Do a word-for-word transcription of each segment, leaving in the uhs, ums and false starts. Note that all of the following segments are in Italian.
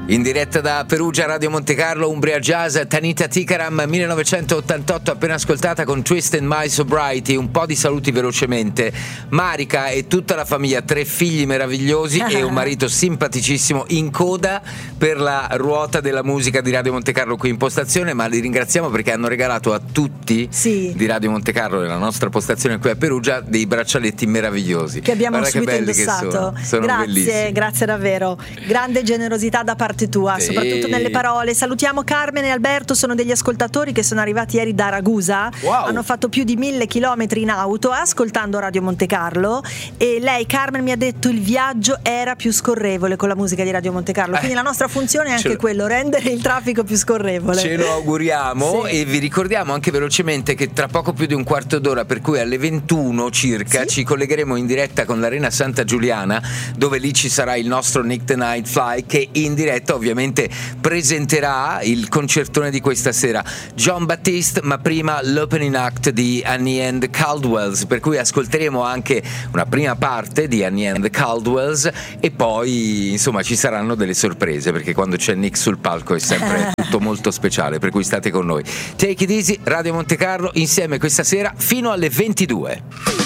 In diretta da Perugia, Radio Montecarlo, Umbria Jazz, Tanita Tikaram, millenovecentottantotto, appena ascoltata con Twist and My Sobriety. Un po' di saluti velocemente. Marica e tutta la famiglia, tre figli meravigliosi e un marito simpaticissimo in coda per la ruota della musica di Radio Montecarlo qui in postazione, ma li ringraziamo perché hanno regalato a tutti sì. di Radio Montecarlo, nella nostra postazione qui a Perugia, dei braccialetti meravigliosi. Che abbiamo Guarda subito che belli indossato. Che sono. Sono grazie, bellissimi. grazie davvero. Grande generosità da parte tua, sì. soprattutto nelle parole. Salutiamo Carmen e Alberto, sono degli ascoltatori che sono arrivati ieri da Ragusa. Wow. Hanno fatto più di mille chilometri in auto ascoltando Radio Montecarlo, e lei, Carmen, mi ha detto il viaggio era più scorrevole con la musica di Radio Montecarlo, quindi eh, la nostra funzione è anche quello, rendere il traffico più scorrevole. Ce lo auguriamo, sì. E vi ricordiamo anche velocemente che tra poco più di un quarto d'ora, per cui alle ventuno circa, sì. ci collegheremo in diretta con l'Arena Santa Giuliana, dove lì ci sarà il nostro Nick the Night Fly, che in diretta ovviamente presenterà il concertone di questa sera, John Baptiste, ma prima l'opening act di Annie and the Caldwells, per cui ascolteremo anche una prima parte di Annie and the Caldwells e poi insomma ci saranno delle sorprese, perché quando c'è Nick sul palco è sempre tutto molto speciale, per cui state con noi. Take it easy, Radio Montecarlo insieme questa sera fino alle ventidue.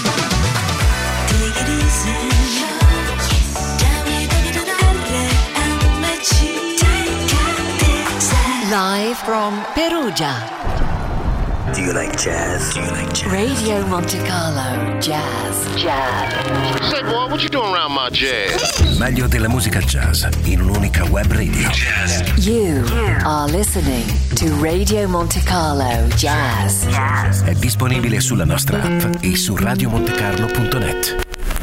Live from Perugia. Do you like jazz? Do you like jazz? Radio Montecarlo Jazz. Jazz. Say, boy, what you doing around my jazz? Il meglio della musica jazz in un'unica web radio. Jazz. You are listening to Radio Montecarlo Jazz. Jazz. È disponibile sulla nostra app e su radio montecarlo punto net.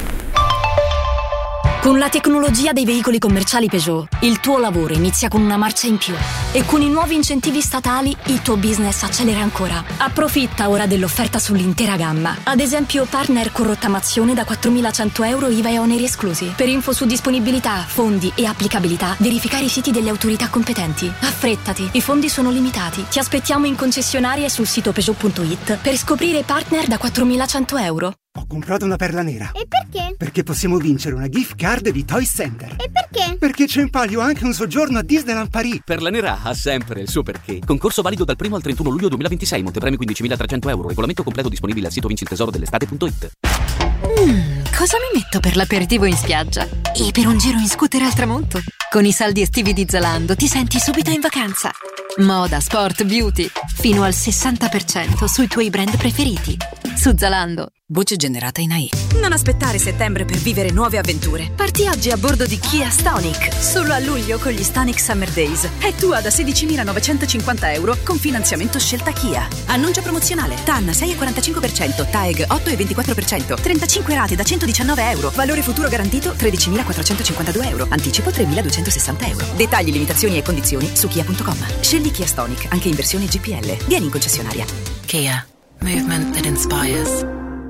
Con la tecnologia dei veicoli commerciali Peugeot, il tuo lavoro inizia con una marcia in più. E con i nuovi incentivi statali, il tuo business accelera ancora. Approfitta ora dell'offerta sull'intera gamma. Ad esempio, partner con rottamazione da quattromilacento euro I V A e oneri esclusi. Per info su disponibilità, fondi e applicabilità, verificare i siti delle autorità competenti. Affrettati, i fondi sono limitati. Ti aspettiamo in concessionaria e sul sito Peugeot punto it per scoprire partner da quattromilacento euro. Ho comprato una perla nera. E perché? Perché possiamo vincere una gift card di Toy Center. E perché? Perché c'è in palio anche un soggiorno a Disneyland Paris. Perla nera ha sempre il suo perché. Concorso valido dal primo al trentuno luglio duemilaventisei. Montepremi quindicimilatrecento euro. Regolamento completo disponibile al sito vinci il tesoro dell'estate punto it. Mmm, cosa mi metto per l'aperitivo in spiaggia? E per un giro in scooter al tramonto? Con i saldi estivi di Zalando ti senti subito in vacanza. Moda, sport, beauty, fino al sessanta per cento sui tuoi brand preferiti. Su Zalando. Voce generata in A I. Non aspettare settembre per vivere nuove avventure. Parti oggi a bordo di Kia Stonic. Solo a luglio con gli Stonic Summer Days. È tua da sedicimilanovecentocinquanta euro con finanziamento scelta Kia. Annuncio promozionale. T A N sei virgola quarantacinque per cento, T A E G otto virgola ventiquattro per cento, trentacinque rate da centodiciannove euro. Valore futuro garantito tredicimilaquattrocentocinquantadue euro. Anticipo tremiladuecentosessanta euro. Dettagli, limitazioni e condizioni su kia punto com. Scegli Kia Stonic anche in versione G P L. Vieni in concessionaria. Kia. Movement that inspires.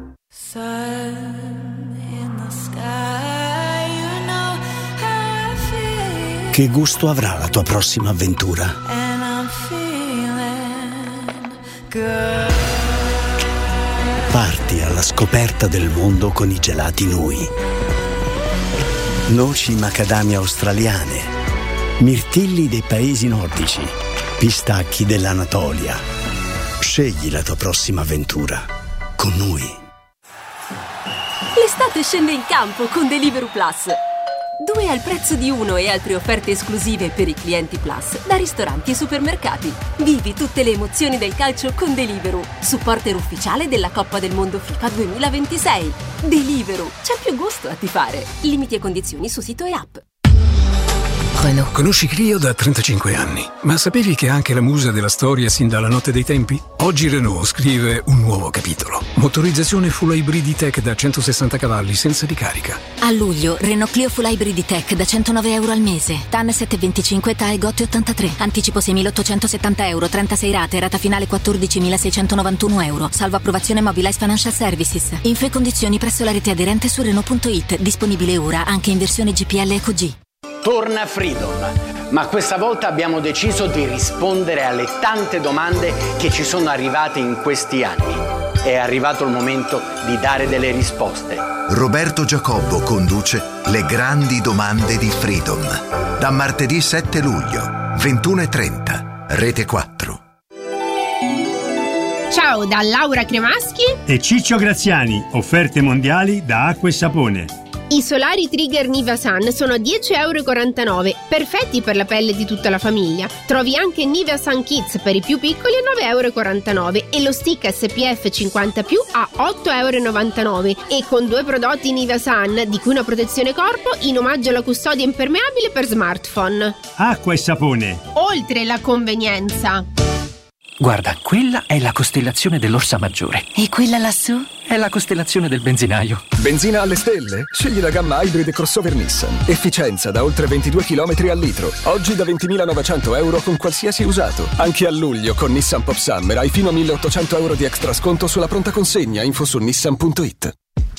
Che gusto avrà la tua prossima avventura? Parti alla scoperta del mondo con i gelati Nui. Noci macadamia australiane, mirtilli dei paesi nordici, pistacchi dell'Anatolia. Scegli la tua prossima avventura con Nui. L'estate scende in campo con Deliveroo Plus. Due al prezzo di uno e altre offerte esclusive per i clienti Plus da ristoranti e supermercati. Vivi tutte le emozioni del calcio con Deliveroo, supporter ufficiale della Coppa del Mondo FIFA duemilaventisei. Deliveroo, c'è più gusto a tifare. Limiti e condizioni su sito e app. Renault. Conosci Clio da trentacinque anni, ma sapevi che è anche la musa della storia sin dalla notte dei tempi? Oggi Renault scrive un nuovo capitolo. Motorizzazione full hybrid tech da centosessanta cavalli senza ricarica. A luglio, Renault Clio Full Hybrid Tech da centonove euro al mese. T A N sette virgola venticinque, T A E G otto virgola ottantatré. Anticipo seimilaottocentosettanta euro, trentasei rate, rata finale quattordicimilaseicentonovantuno euro. Salvo approvazione Mobilize Financial Services. Info e condizioni presso la rete aderente su Renault punto it. Disponibile ora anche in versione G P L Eco G. Torna Freedom, ma questa volta abbiamo deciso di rispondere alle tante domande che ci sono arrivate in questi anni. è arrivato il momento di dare delle risposte. Roberto Giacobbo conduce Le grandi domande di Freedom. Da martedì sette luglio, ventuno e trenta, Rete quattro. Ciao da Laura Cremaschi e Ciccio Graziani, offerte mondiali da Acqua e Sapone. I solari Trigger Nivea Sun sono dieci virgola quarantanove euro, perfetti per la pelle di tutta la famiglia. Trovi anche Nivea Sun Kids per i più piccoli a nove virgola quarantanove euro e lo stick S P F cinquanta più a otto virgola novantanove euro e con due prodotti Nivea Sun, di cui una protezione corpo, in omaggio alla custodia impermeabile per smartphone. Acqua e Sapone. Oltre la convenienza. Guarda, quella è la costellazione dell'Orsa Maggiore. E quella lassù? È la costellazione del benzinaio. Benzina alle stelle? Scegli la gamma Hybrid crossover Nissan. Efficienza da oltre ventidue chilometri al litro. Oggi da ventimilanovecento euro con qualsiasi usato. Anche a luglio con Nissan Pop Summer hai fino a milleottocento euro di extra sconto sulla pronta consegna. Info su nissan punto it.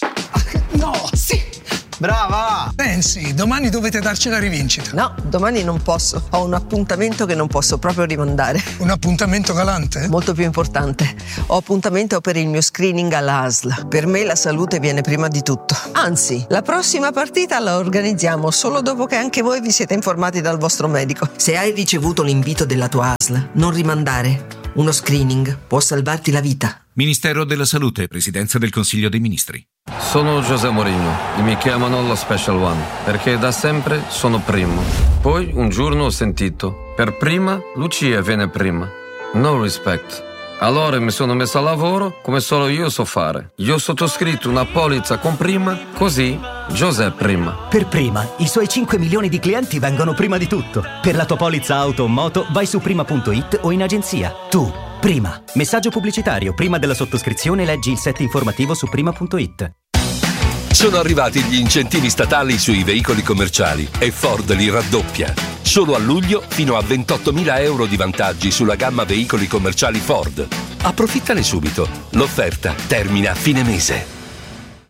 No, sì! Brava! Pensi, domani dovete darci la rivincita. No, domani non posso. Ho un appuntamento che non posso proprio rimandare. Un appuntamento galante? Molto più importante. Ho appuntamento per il mio screening all'A S L. Per me la salute viene prima di tutto. Anzi, la prossima partita la organizziamo solo dopo che anche voi vi siete informati dal vostro medico. Se hai ricevuto l'invito della tua A S L, non rimandare. Uno screening può salvarti la vita. Ministero della Salute, Presidenza del Consiglio dei Ministri. Sono José Mourinho e mi chiamano lo Special One perché da sempre sono primo. Poi un giorno ho sentito: per prima Lucia viene prima. No respect. Allora mi sono messo a lavoro come solo io so fare. Io ho sottoscritto una polizza con prima, così José prima. Per prima, i suoi cinque milioni di clienti vengono prima di tutto. Per la tua polizza auto o moto vai su prima punto it o in agenzia. Tu, prima. Messaggio pubblicitario. Prima della sottoscrizione leggi il set informativo su prima punto it. Sono arrivati gli incentivi statali sui veicoli commerciali e Ford li raddoppia. Solo a luglio fino a ventottomila euro di vantaggi sulla gamma veicoli commerciali Ford. Approfittane subito. L'offerta termina a fine mese.